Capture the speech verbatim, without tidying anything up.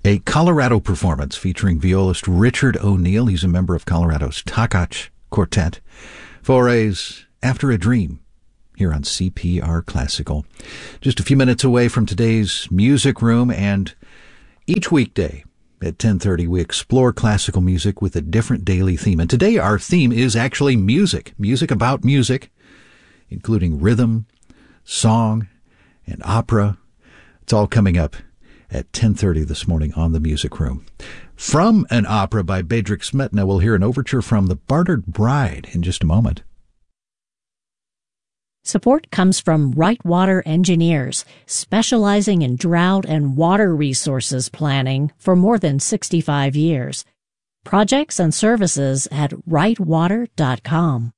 A Colorado performance featuring violist Richard O'Neill. He's a member of Colorado's Takach Quartet. Foray's After a Dream here on C P R Classical. Just a few minutes away from today's Music Room, and each weekday at ten thirty we explore classical music with a different daily theme. And today our theme is actually music. Music about music, including rhythm, song, and opera. It's all coming up at ten thirty this morning on the Music Room. From an opera by Bedřich Smetana, we'll hear an overture from The Bartered Bride in just a moment. Support comes from Right Water Engineers, specializing in drought and water resources planning for more than sixty-five years. Projects and services at right water dot com.